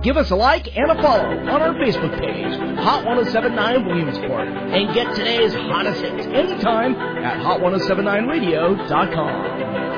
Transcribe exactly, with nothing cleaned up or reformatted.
Give us a like and a follow on our Facebook page, Hot ten seventy-nine Williamsport, and get today's hottest hits anytime at hot ten seventy-nine radio dot com.